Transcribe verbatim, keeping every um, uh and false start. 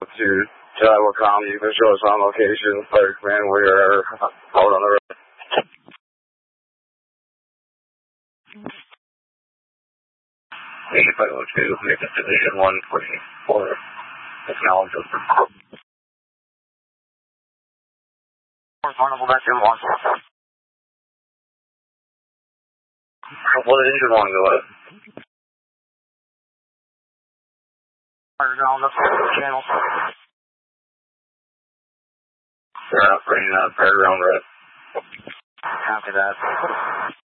to Iowa County. You can show us on location, Fire Command, we are out on the road. eighty-five oh two, make it position one forty-four. Acknowledge us. Vulnerable back to one. What did engine one go at? Fire down the channel. They're operating on fairground red. Copy that.